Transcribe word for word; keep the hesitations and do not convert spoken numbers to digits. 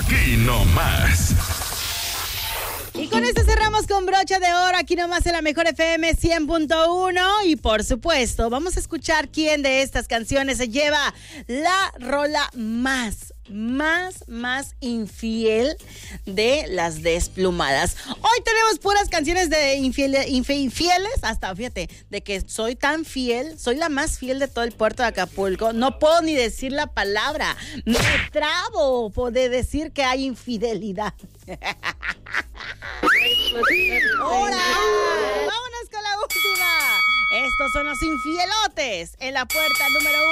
Aquí nomás. Y con esto cerramos con brocha de oro, aquí nomás en la Mejor F M cien punto uno. Y por supuesto, vamos a escuchar quién de estas canciones se lleva la rola más, más, más infiel de las desplumadas. Hoy tenemos puras canciones de infiel, infe, infieles, hasta fíjate, de que soy tan fiel, soy la más fiel de todo el puerto de Acapulco. No puedo ni decir la palabra, me trabo de decir que hay infidelidad. ¡Hola! ¡Vámonos con la última! Estos son los infielotes en la puerta número uno.